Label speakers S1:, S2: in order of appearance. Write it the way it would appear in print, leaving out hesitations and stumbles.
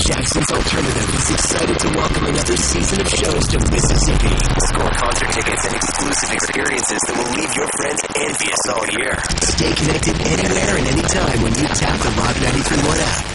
S1: Jackson's Alternative is excited to welcome another season of shows to Mississippi. Score concert tickets and exclusive experiences that will leave your friends envious all year. Stay connected anywhere and anytime when you tap the Rock 93.1 app.